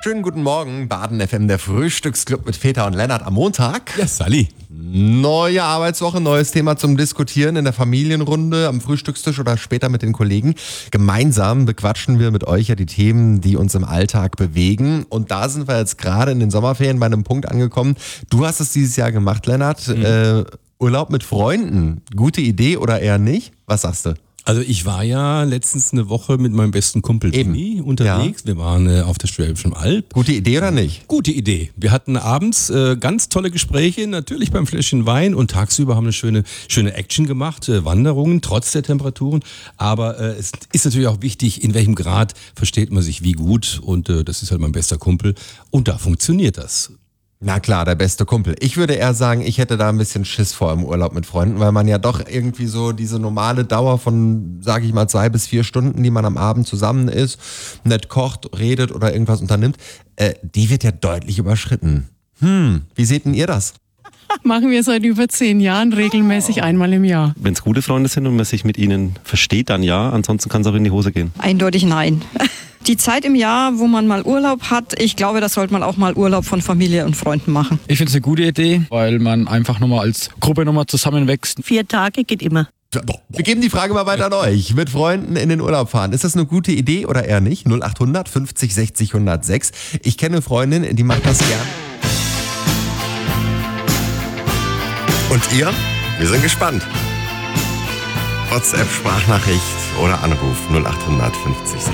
Schönen guten Morgen, Baden FM, der Frühstücksclub mit Peter und Lennart am Montag. Ja, Sally. Neue Arbeitswoche, neues Thema zum Diskutieren in der Familienrunde, am Frühstückstisch oder später mit den Kollegen. Gemeinsam bequatschen wir mit euch ja die Themen, die uns im Alltag bewegen. Und da sind wir jetzt gerade in den Sommerferien bei einem Punkt angekommen. Du hast es dieses Jahr gemacht, Lennart. Urlaub mit Freunden. Gute Idee oder eher nicht? Was sagst du? Also ich war ja letztens eine Woche mit meinem besten Kumpel Timmy unterwegs. Ja. Wir waren auf der Schwäbischen Alb. Gute Idee oder nicht? Gute Idee. Wir hatten abends ganz tolle Gespräche, natürlich beim Fläschchen Wein, und tagsüber haben wir schöne Action gemacht, Wanderungen trotz der Temperaturen. Aber es ist natürlich auch wichtig, in welchem Grad versteht man sich wie gut, und das ist halt mein bester Kumpel, und da funktioniert das. Na klar, der beste Kumpel. Ich würde eher sagen, ich hätte da ein bisschen Schiss vor im Urlaub mit Freunden, weil man ja doch irgendwie so diese normale Dauer von, sage ich mal, 2 bis 4 Stunden, die man am Abend zusammen ist, nett kocht, redet oder irgendwas unternimmt, die wird ja deutlich überschritten. Wie seht denn ihr das? Machen wir seit über 10 Jahren regelmäßig einmal im Jahr. Wenn es gute Freunde sind und man sich mit ihnen versteht, dann ja. Ansonsten kann es auch in die Hose gehen. Eindeutig nein. Die Zeit im Jahr, wo man mal Urlaub hat, ich glaube, da sollte man auch mal Urlaub von Familie und Freunden machen. Ich finde es eine gute Idee, weil man einfach nochmal als Gruppe nochmal zusammenwächst. 4 Tage geht immer. Wir geben die Frage mal weiter an euch. Mit Freunden in den Urlaub fahren. Ist das eine gute Idee oder eher nicht? 0800 50 60 106. Ich kenne eine Freundin, die macht das gern. Und ihr? Wir sind gespannt. WhatsApp, Sprachnachricht oder Anruf 0800 50 60.